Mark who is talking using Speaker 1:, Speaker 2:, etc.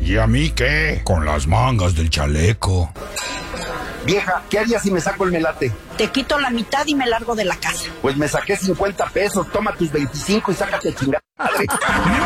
Speaker 1: ¿Y a mí qué? Con las mangas del chaleco.
Speaker 2: Vieja, ¿qué harías si me saco el melate?
Speaker 3: Te quito la mitad y me largo de la casa.
Speaker 2: Pues me saqué 50 pesos, toma tus 25 y sácate a chingar.